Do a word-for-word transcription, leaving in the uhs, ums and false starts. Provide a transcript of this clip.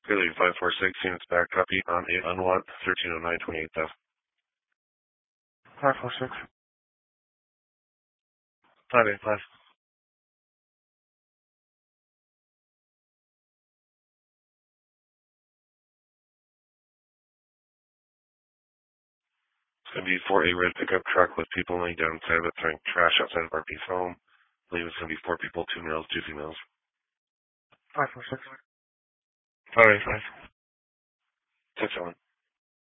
Clearly five four six units back copy on a unwant thirteen oh nine twenty-eight theft. five four six. five eight five. It's going to be for a red pickup truck with people laying down inside of it throwing trash outside of our piece home. I believe it's going to be four people, two males, two females. five four six. five eight five. six seven.